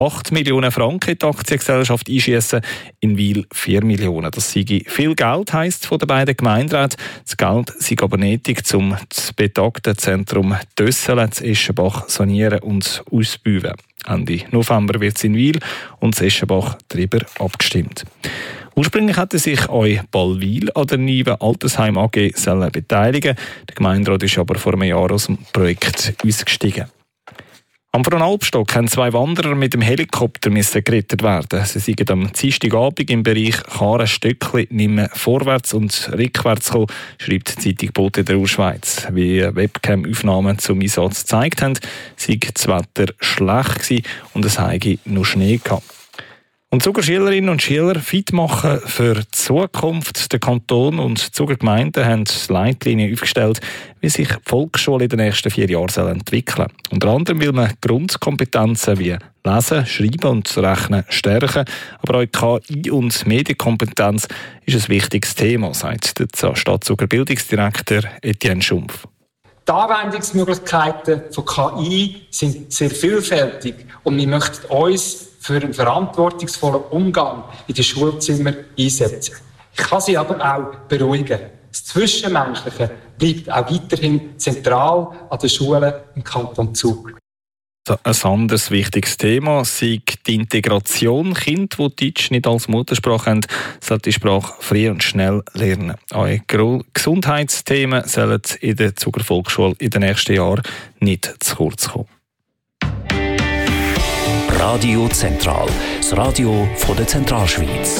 8 Millionen Franken in die Aktiengesellschaft einschiessen, in Wil 4 Millionen. Das sei viel Geld, heisst von den beiden Gemeinderäten. Das Geld sei aber nötig, um das betagte Zentrum Dösselen zu Eschenbach sanieren und auszubauen. Ende November wird es in Wil und in Eschenbach darüber abgestimmt. Ursprünglich hätte sich auch Ballwil an der neuen Altersheim AG beteiligen. Der Gemeinderat ist aber vor einem Jahr aus dem Projekt ausgestiegen. Am Fronalbstock haben 2 Wanderer mit dem Helikopter gerettet werden. Sie sind am Dienstagabend im Bereich Karen-Stöckli nicht mehr vorwärts und rückwärts gekommen, schreibt die Zeitung Bote der Urschweiz. Wie Webcam-Aufnahmen zum Einsatz gezeigt haben, sei das Wetter schlecht gewesen und es habe noch Schnee gehabt. Und Zuger Schülerinnen und Schüler fit machen für die Zukunft. Der Kanton und die Zuger Gemeinden haben Leitlinien aufgestellt, wie sich die Volksschule in den nächsten 4 Jahren entwickeln soll. Unter anderem will man Grundkompetenzen wie Lesen, Schreiben und Rechnen stärken. Aber auch KI und Medienkompetenz ist ein wichtiges Thema, sagt der Stadtzuger Bildungsdirektor Etienne Schumpf. Die Anwendungsmöglichkeiten von KI sind sehr vielfältig und wir möchten uns für einen verantwortungsvollen Umgang in den Schulzimmern einsetzen. Ich kann Sie aber auch beruhigen. Das Zwischenmenschliche bleibt auch weiterhin zentral an den Schulen im Kanton Zug. Ein anderes wichtiges Thema sei die Integration. Kinder, die Deutsch nicht als Muttersprache haben, sollen die Sprache früh und schnell lernen. Auch Gesundheitsthemen sollen in der Zuger Volksschule in den nächsten Jahren nicht zu kurz kommen. Radio Zentral, das Radio von der Zentralschweiz.